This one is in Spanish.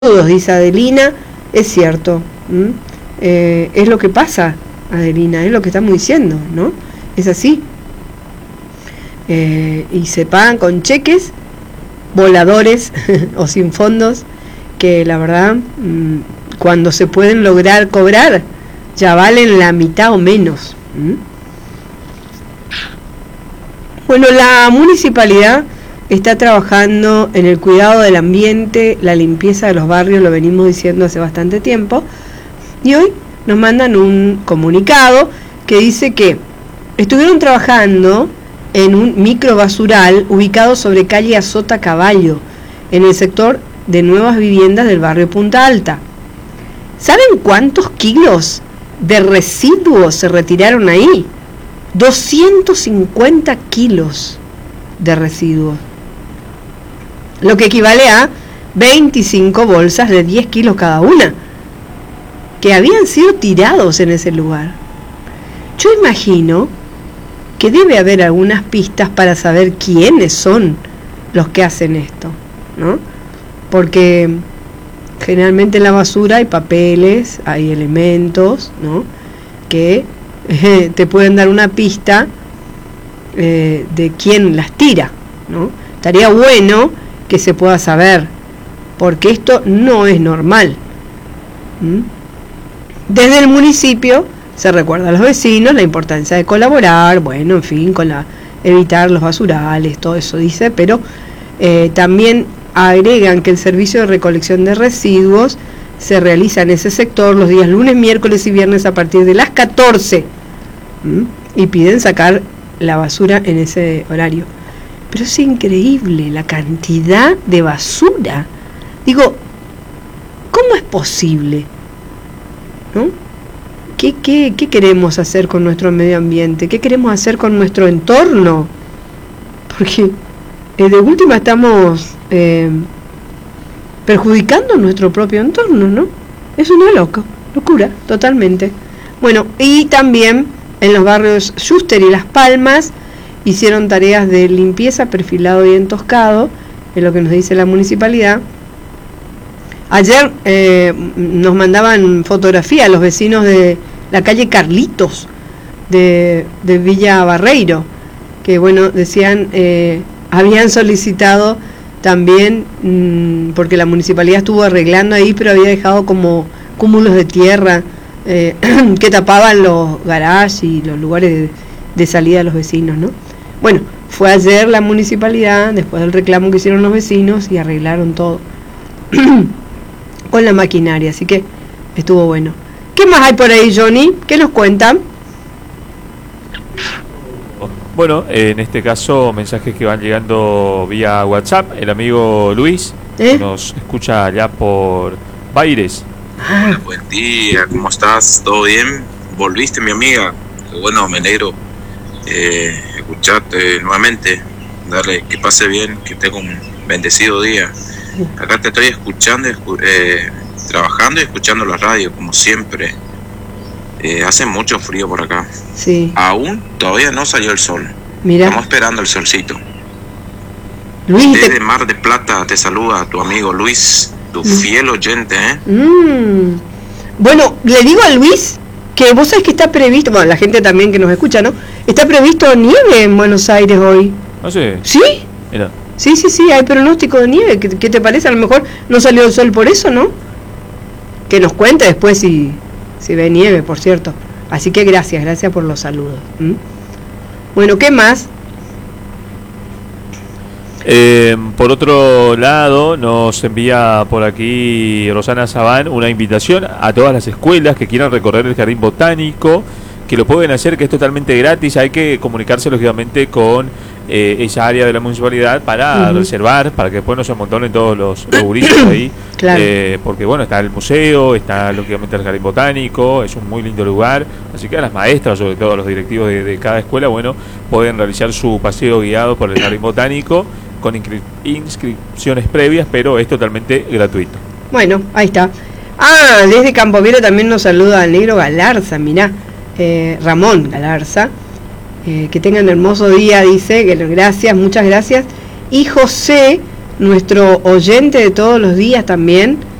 todos, dice Adelina, es cierto. Es lo que pasa, Adelina, es lo que estamos diciendo, ¿no? Es así. Y se pagan con cheques voladores o sin fondos, que la verdad, cuando se pueden lograr cobrar, ya valen la mitad o menos. Bueno, la municipalidad está trabajando en el cuidado del ambiente, la limpieza de los barrios, lo venimos diciendo hace bastante tiempo, y hoy nos mandan un comunicado que dice que estuvieron trabajando en un microbasural ubicado sobre calle Azota Caballo, en el sector de nuevas viviendas del barrio Punta Alta. ¿Saben cuántos kilos de residuos se retiraron ahí? 250 kilos de residuos, lo que equivale a 25 bolsas de 10 kilos cada una, que habían sido tirados en ese lugar. Yo imagino que debe haber algunas pistas para saber quiénes son los que hacen esto, ¿no? Porque generalmente en la basura hay papeles, hay elementos, ¿no? Que te pueden dar una pista de quién las tira, ¿no? Estaría bueno que se pueda saber, porque esto no es normal. Desde el municipio se recuerda a los vecinos la importancia de colaborar, bueno, en fin, con evitar los basurales, todo eso dice, pero también agregan que el servicio de recolección de residuos se realiza en ese sector los días lunes, miércoles y viernes a partir de las 14, y piden sacar la basura en ese horario. Pero es increíble la cantidad de basura. Digo, ¿cómo es posible? ¿No? ¿Qué queremos hacer con nuestro medio ambiente? ¿Qué queremos hacer con nuestro entorno? Porque de última estamos perjudicando nuestro propio entorno, ¿no? Es una locura, totalmente. Bueno, y también en los barrios Schuster y Las Palmas hicieron tareas de limpieza, perfilado y entoscado, es lo que nos dice la municipalidad. Ayer nos mandaban fotografía a los vecinos de la calle Carlitos de Villa Barreiro, que bueno, decían, habían solicitado también, porque la municipalidad estuvo arreglando ahí, pero había dejado como cúmulos de tierra que tapaban los garajes y los lugares de salida de los vecinos, ¿no? Bueno, fue ayer la municipalidad, después del reclamo que hicieron los vecinos, y arreglaron todo con la maquinaria, así que estuvo bueno. ¿Qué más hay por ahí, Johnny? ¿Qué nos cuentan? Bueno, en este caso, mensajes que van llegando vía WhatsApp. El amigo Luis nos escucha allá por Baires. Hola, buen día, ¿cómo estás? ¿Todo bien? ¿Volviste, mi amiga? Bueno, me alegro escucharte nuevamente. Darle que pase bien, que tenga un bendecido día. Acá te estoy escuchando, trabajando y escuchando la radio, como siempre. Hace mucho frío por acá. Sí. Aún todavía no salió el sol. Mira. Estamos esperando el solcito. Luis, desde Mar de Plata te saluda tu amigo Luis, tu fiel oyente, Bueno, le digo a Luis que vos sabés que está previsto, bueno, la gente también que nos escucha, ¿no? Está previsto nieve en Buenos Aires hoy. ¿Ah, sí? ¿Sí? Mira. Sí, hay pronóstico de nieve. ¿Qué te parece? A lo mejor no salió el sol por eso, ¿no? Que nos cuente después si ve nieve, por cierto. Así que gracias por los saludos. Bueno, ¿qué más? Por otro lado, nos envía por aquí Rosana Sabán una invitación a todas las escuelas que quieran recorrer el jardín botánico, que lo pueden hacer, que es totalmente gratis. Hay que comunicarse lógicamente con esa área de la municipalidad para reservar, para que después no se amontonen todos los gurises ahí. Claro. Porque bueno, está el museo, está lógicamente el jardín botánico, es un muy lindo lugar, así que a las maestras, sobre todo a los directivos de cada escuela, bueno, pueden realizar su paseo guiado por el jardín botánico con inscripciones previas, pero es totalmente gratuito. Bueno, ahí está. Desde Campo Viero también nos saluda el negro Galarza, mirá, Ramón Galarza. Que tengan un hermoso día, dice, que gracias, muchas gracias. Y José, nuestro oyente de todos los días también,